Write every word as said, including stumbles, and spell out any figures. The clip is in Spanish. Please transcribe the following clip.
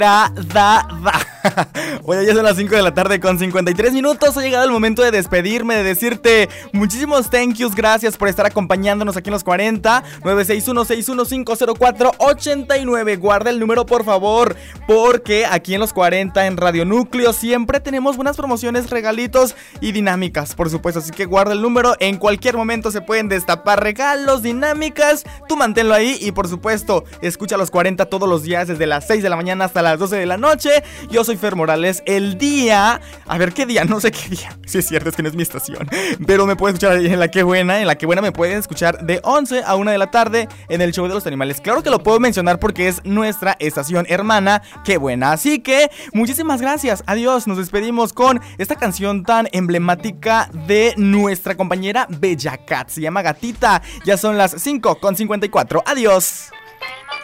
Da, da, da. Oye, ya son las cinco de la tarde con cincuenta y tres minutos. Ha llegado el momento de despedirme, de decirte muchísimos thank yous, gracias por estar acompañándonos aquí en los cuarenta. nueve seis uno, seis uno cinco, cero cuatro ocho nueve. Guarda el número, por favor, porque aquí en los cuarenta, en Radio Núcleo, siempre tenemos buenas promociones, regalitos y dinámicas, por supuesto. Así que guarda el número, en cualquier momento se pueden destapar regalos, dinámicas. Tú manténlo ahí y, por supuesto, escucha los cuarenta todos los días desde las seis de la mañana hasta las doce de la noche. Yo soy Fer Morales. El día, a ver qué día, no sé qué día. Sí es cierto, es que no es mi estación, pero me puedes escuchar ahí en La Qué Buena. En La Qué Buena me pueden escuchar de once a una de la tarde en el show de los animales. Claro que lo puedo mencionar porque es nuestra estación hermana, Qué Buena. Así que muchísimas gracias, adiós. Nos despedimos con esta canción tan emblemática de nuestra compañera Bella Cat. Se llama Gatita. Ya son las cinco con cincuenta y cuatro. Adiós.